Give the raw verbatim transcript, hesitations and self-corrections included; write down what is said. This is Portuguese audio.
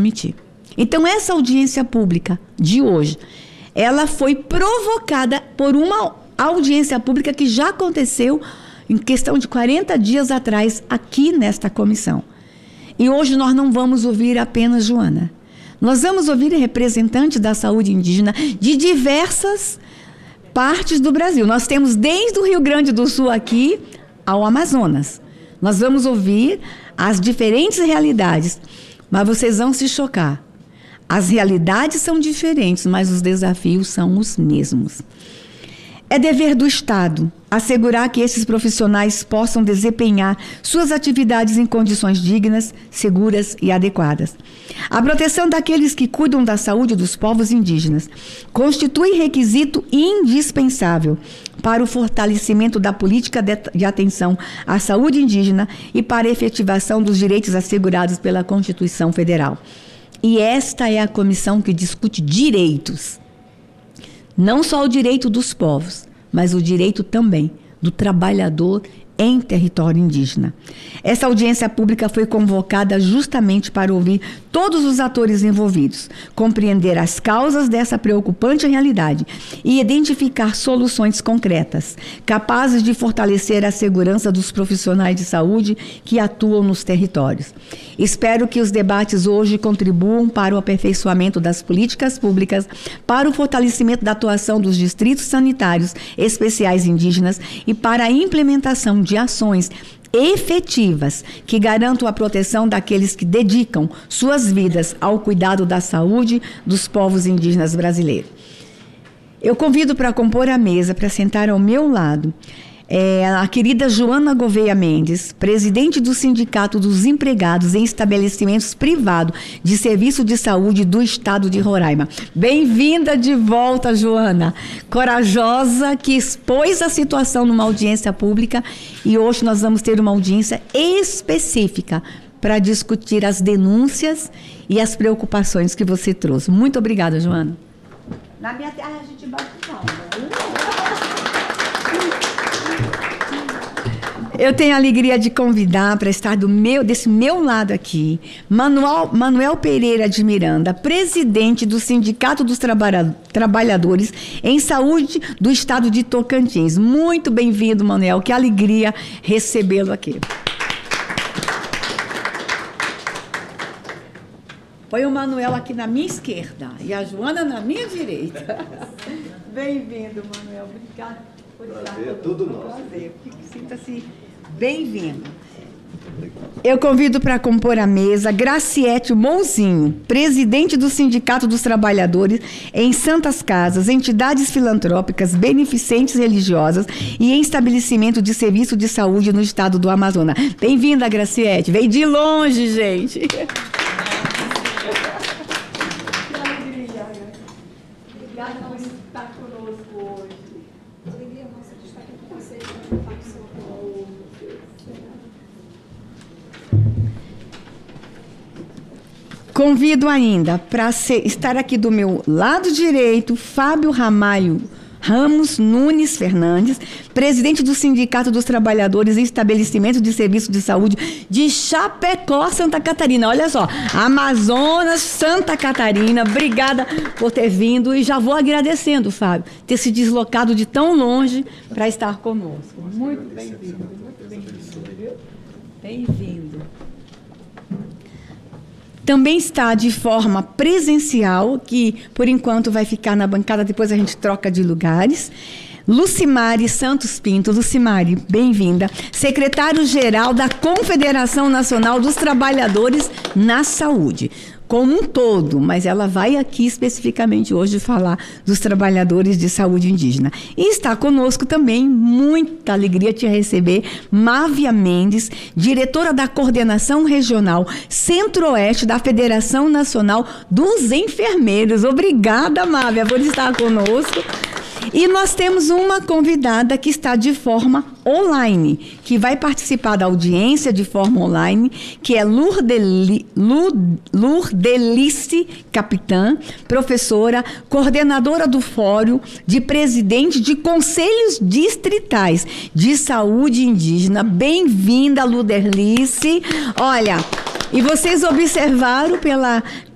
permitir. Então, essa audiência pública de hoje, ela foi provocada por uma audiência pública que já aconteceu em questão de quarenta dias atrás, aqui nesta comissão. E hoje nós não vamos ouvir apenas Joana. Nós vamos ouvir representantes da saúde indígena de diversas partes do Brasil. Nós temos desde o Rio Grande do Sul aqui ao Amazonas. Nós vamos ouvir as diferentes realidades, mas vocês vão se chocar. As realidades são diferentes, mas os desafios são os mesmos. É dever do Estado assegurar que esses profissionais possam desempenhar suas atividades em condições dignas, seguras e adequadas. A proteção daqueles que cuidam da saúde dos povos indígenas constitui requisito indispensável para o fortalecimento da política de atenção à saúde indígena e para a efetivação dos direitos assegurados pela Constituição Federal. E esta é a comissão que discute direitos. Não só o direito dos povos, mas o direito também do trabalhador em território indígena. Essa audiência pública foi convocada justamente para ouvir todos os atores envolvidos, compreender as causas dessa preocupante realidade e identificar soluções concretas, capazes de fortalecer a segurança dos profissionais de saúde que atuam nos territórios. Espero que os debates hoje contribuam para o aperfeiçoamento das políticas públicas, para o fortalecimento da atuação dos distritos sanitários especiais indígenas e para a implementação de ações efetivas que garantam a proteção daqueles que dedicam suas vidas ao cuidado da saúde dos povos indígenas brasileiros. Eu convido para compor a mesa, para sentar ao meu lado, é, a querida Joana Gouveia Mendes, presidente do Sindicato dos Empregados em Estabelecimentos Privados de Serviço de Saúde do Estado de Roraima. Bem-vinda de volta, Joana. Corajosa, que expôs a situação numa audiência pública, e hoje nós vamos ter uma audiência específica para discutir as denúncias e as preocupações que você trouxe. Muito obrigada, Joana. Na minha terra a gente bate palma. Eu tenho a alegria de convidar para estar do meu, desse meu lado aqui, Manuel, Manuel Pereira de Miranda, presidente do Sindicato dos Trabalha, Trabalhadores em Saúde do Estado de Tocantins. Muito bem-vindo, Manuel, que alegria recebê-lo aqui. Põe o Manuel aqui na minha esquerda e a Joana na minha direita. Bem-vindo, Manuel. Obrigada por estar Prazer, é tudo nosso. Prazer. Sinta-se bem-vindo. Eu convido para compor a mesa Graciete Mouzinho, presidente do Sindicato dos Trabalhadores em Santas Casas, entidades filantrópicas, beneficentes religiosas e em estabelecimento de serviço de saúde no estado do Amazonas. Bem-vinda, Graciete. Veio de longe, gente. Obrigada por estar conosco hoje. Alegria nossa de estar aqui com vocês, para falar do seu povo. Convido ainda para estar aqui do meu lado direito, Fábio Ramalho Ramos Nunes Fernandes, presidente do Sindicato dos Trabalhadores em Estabelecimento de Serviço de Saúde de Chapecó, Santa Catarina. Olha só, Amazonas, Santa Catarina, obrigada por ter vindo e já vou agradecendo, Fábio, ter se deslocado de tão longe para estar conosco. Muito bem-vindo, muito bem-vindo. Bem-vindo. Também está de forma presencial, que por enquanto vai ficar na bancada, depois a gente troca de lugares, Lucimari Santos Pinto. Lucimari, bem-vinda. Secretário-geral da Confederação Nacional dos Trabalhadores na Saúde, como um todo, mas ela vai aqui especificamente hoje falar dos trabalhadores de saúde indígena. E está conosco também, muita alegria te receber, Mávia Mendes, diretora da Coordenação Regional Centro-Oeste da Federação Nacional dos Enfermeiros. Obrigada, Mávia, por estar conosco. E nós temos uma convidada que está de forma online, que vai participar da audiência de forma online, que é Lourdeli, Lourdelice Capitã, professora, coordenadora do Fórum de Presidente de Conselhos Distritais de Saúde Indígena. Bem-vinda, Lourdelice. Olha, e vocês observaram pela